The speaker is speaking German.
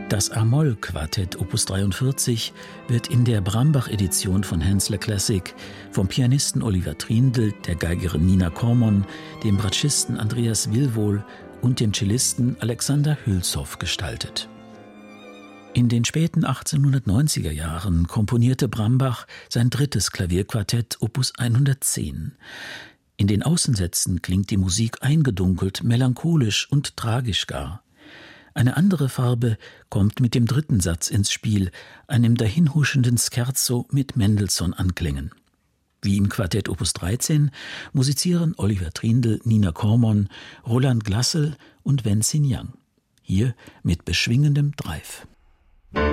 Das A-Moll-Quartett Opus 43 wird in der Brambach-Edition von Hensler Classic vom Pianisten Oliver Triendl, der Geigerin Nina Kormann, dem Bratschisten Andreas Willwohl und dem Cellisten Alexander Hülshoff gestaltet. In den späten 1890er Jahren komponierte Brambach sein drittes Klavierquartett Opus 110. In den Außensätzen klingt die Musik eingedunkelt, melancholisch und tragisch gar. Eine andere Farbe kommt mit dem dritten Satz ins Spiel, einem dahinhuschenden Scherzo mit Mendelssohn-Anklängen. Wie im Quartett Opus 13 musizieren Oliver Triendl, Nina Kormann, Roland Glassel und Wen Xin Yang. Hier mit beschwingendem Drive.